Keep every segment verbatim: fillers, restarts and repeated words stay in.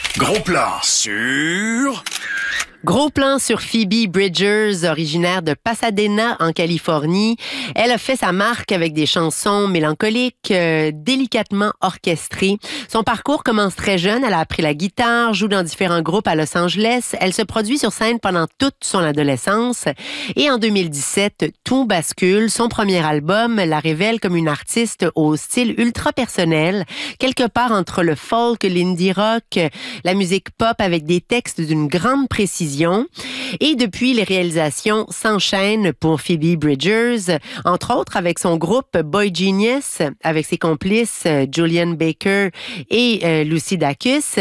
Gros plan sur... Gros plan sur Phoebe Bridgers, originaire de Pasadena, en Californie. Elle a fait sa marque avec des chansons mélancoliques, euh, délicatement orchestrées. Son parcours commence très jeune. Elle a appris la guitare, joue dans différents groupes à Los Angeles. Elle se produit sur scène pendant toute son adolescence. Et en deux mille dix-sept, tout bascule. Son premier album la révèle comme une artiste au style ultra personnel, quelque part entre le folk, l'indie rock, la musique pop avec des textes d'une grande précision. Et depuis, les réalisations s'enchaînent pour Phoebe Bridgers, entre autres avec son groupe Boy Genius, avec ses complices Julian Baker et euh, Lucy Dacus.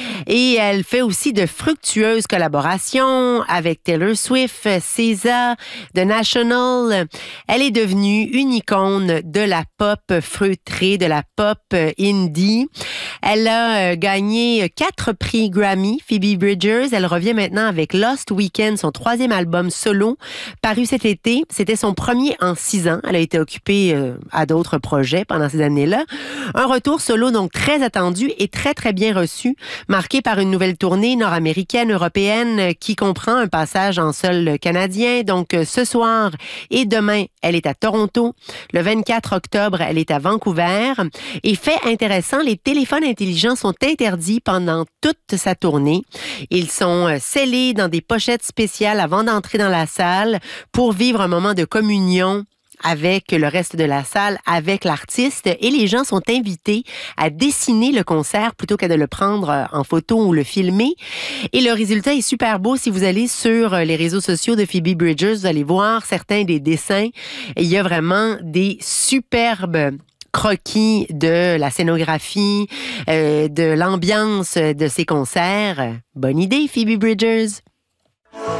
Et elle fait aussi de fructueuses collaborations avec Taylor Swift, S Z A, The National. Elle est devenue une icône de la pop feutrée, de la pop indie. Elle a gagné quatre prix Grammy, Phoebe Bridgers. Elle revient maintenant avec Lost Weekend, son troisième album solo, paru cet été. C'était son premier en six ans. Elle a été occupée euh, à d'autres projets pendant ces années-là. Un retour solo donc très attendu et très, très bien reçu, marqué par une nouvelle tournée nord-américaine, européenne, qui comprend un passage en sol canadien. Donc, ce soir et demain, elle est à Toronto. Le vingt-quatre octobre, elle est à Vancouver. Et fait intéressant, les téléphones intelligents sont interdits pendant toute sa tournée. Ils sont scellés dans des pochettes spéciales avant d'entrer dans la salle pour vivre un moment de communion avec le reste de la salle, avec l'artiste. Et les gens sont invités à dessiner le concert plutôt qu'à de le prendre en photo ou le filmer. Et le résultat est super beau. Si vous allez sur les réseaux sociaux de Phoebe Bridgers, vous allez voir certains des dessins. Et il y a vraiment des superbes croquis de la scénographie, euh, de l'ambiance de ces concerts. Bonne idée, Phoebe Bridgers!